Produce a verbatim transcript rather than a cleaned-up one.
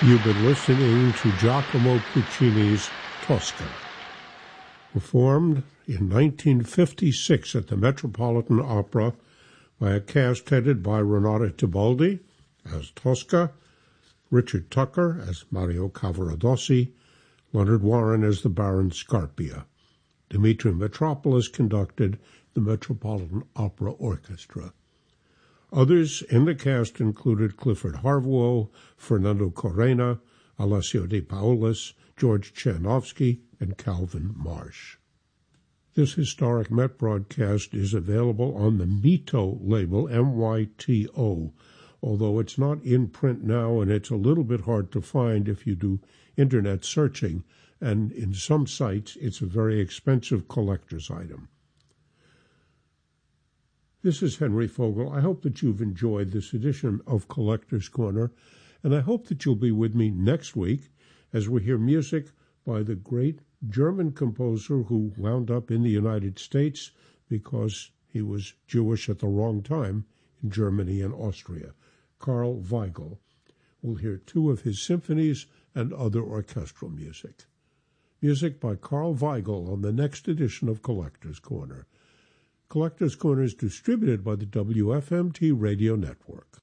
You've been listening to Giacomo Puccini's Tosca. Performed in nineteen fifty-six at the Metropolitan Opera by a cast headed by Renata Tebaldi as Tosca, Richard Tucker as Mario Cavaradossi, Leonard Warren as the Baron Scarpia. Dimitri Mitropoulos conducted the Metropolitan Opera Orchestra. Others in the cast included Clifford Harvuo, Fernando Correna, Alessio De Paolis, George Chanovsky, and Calvin Marsh. This historic Met broadcast is available on the Mito label, M Y T O, although it's not in print now and it's a little bit hard to find if you do internet searching, and in some sites it's a very expensive collector's item. This is Henry Fogel. I hope that you've enjoyed this edition of Collector's Corner, and I hope that you'll be with me next week as we hear music by the great German composer who wound up in the United States because he was Jewish at the wrong time in Germany and Austria, Karl Weigel. We'll hear two of his symphonies and other orchestral music. Music by Karl Weigel on the next edition of Collector's Corner. Collector's Corner is distributed by the W F M T Radio Network.